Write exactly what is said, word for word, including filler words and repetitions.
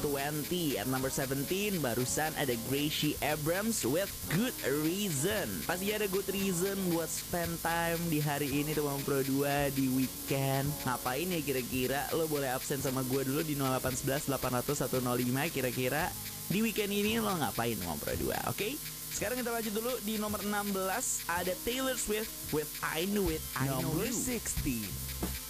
twenty. At number seventeen, barusan ada Gracie Abrams with Good Reason. Pasti ada good reason buat spend time di hari ini teman Pro dua di weekend. Ngapain ya kira-kira? Lo boleh absen sama gue dulu di nol delapan satu satu delapan nol nol satu nol lima. Kira-kira di weekend ini lo ngapain teman Pro dua, oke? Okay? Sekarang kita lanjut dulu di nomor enam belas. Ada Taylor Swift with I Knew It, I Know You. Number sixteen.